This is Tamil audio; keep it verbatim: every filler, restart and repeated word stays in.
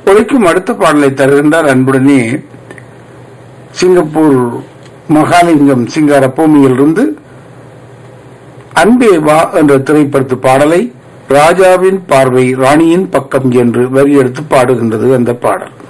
ஒலிக்கும் அடுத்த பாடலை தருகின்றார் அன்புடனே சிங்கப்பூர் மகாலிங்கம் சிங்கார பூமியிலிருந்து அன்பே வா என்ற திரைப்படத்து பாடலை ராஜாவின் பார்வை ராணியின் பக்கம் என்று வரி எடுத்து பாடுகின்றது அந்த பாடல்.